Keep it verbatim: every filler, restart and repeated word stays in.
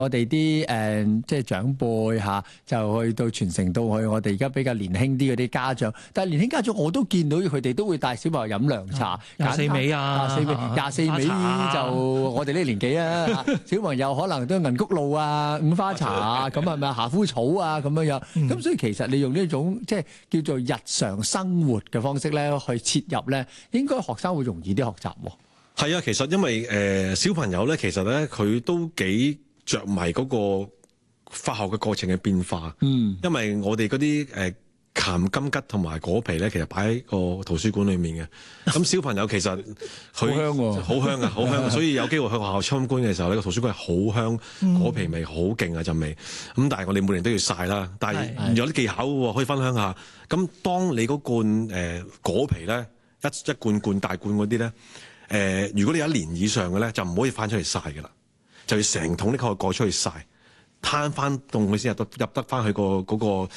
我哋啲誒即係長輩嚇，就去到傳承到去我哋而家比較年輕啲嗰啲家長。但係年輕家長我都見到佢哋都會帶小朋友飲涼茶， 廿四味啊， 廿四味，廿四味就我哋呢年紀啊，小朋友可能都銀菊露啊、五花茶啊，咁係咪夏枯草啊咁樣樣？咁、嗯、所以其實你用呢種即係叫做日常生活嘅方式咧去切入咧，應該學生會容易啲學習喎。 係啊，其實因為誒、呃、小朋友咧，其實咧佢都幾着迷嗰個化學嘅過程嘅變化，嗯，因為我哋嗰啲誒鹹金桔同埋果皮咧，其實擺喺個圖書館裏面嘅。咁小朋友其實佢好香喎， 好香啊，好香啊！所以有機會去學校參觀嘅時候呢，個圖書館係好香， 嗯、 果皮味好勁啊陣味。咁但係我哋每年都要曬啦，但係有啲技巧喎，可以分享下。咁當你嗰罐誒、呃、果皮咧，一一罐罐大罐嗰啲咧，誒、呃、如果你有一年以上嘅咧，就唔可以翻出嚟曬㗎啦。就要成桶拎開蓋出去曬，攤翻凍佢先入得入得翻去個嗰個